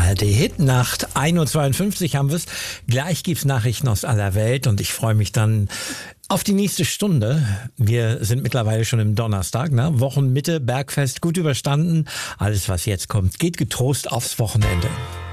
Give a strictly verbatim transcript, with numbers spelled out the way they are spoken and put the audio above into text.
A R D Hitnacht, ein Uhr zweiundfünfzig haben wir es. Gleich gibt's Nachrichten aus aller Welt und ich freue mich dann auf die nächste Stunde. Wir sind mittlerweile schon im Donnerstag, ne? Wochenmitte, Bergfest gut überstanden. Alles, was jetzt kommt, geht getrost aufs Wochenende.